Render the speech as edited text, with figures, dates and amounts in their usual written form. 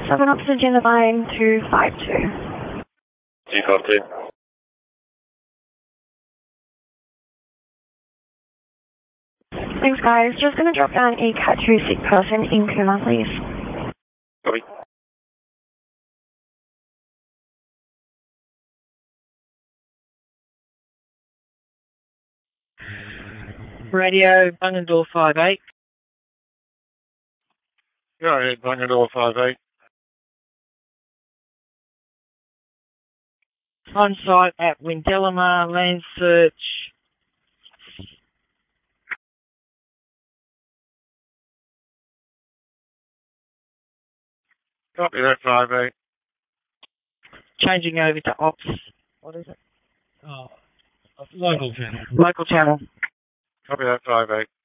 7 oxygen line 252. 252. Thanks, guys. Just going to drop down a Cat 2 sick person in coma, please. Copy. Radio, Bungendore 58. Go ahead, Bungendore 58. On site at Windelamar, land search. Copy that, 58. Changing over to ops. What is it? Local channel. Local channel. Copy that, 58.